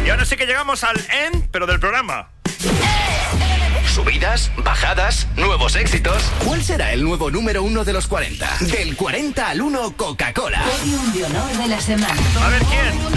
Y ahora sí que llegamos al end, pero del programa. Subidas, bajadas, nuevos éxitos. ¿Cuál será el nuevo número 1 de los 40? Del 40 al 1, Coca-Cola. Podium de honor de la semana. A ver quién.